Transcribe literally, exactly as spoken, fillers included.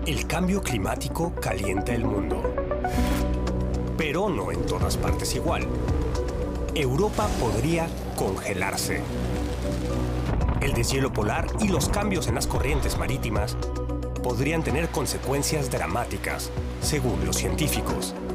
El cambio climático calienta el mundo. Pero no en todas partes igual. Europa podría congelarse. El deshielo polar y los cambios en las corrientes marítimas podrían tener consecuencias dramáticas, según los científicos.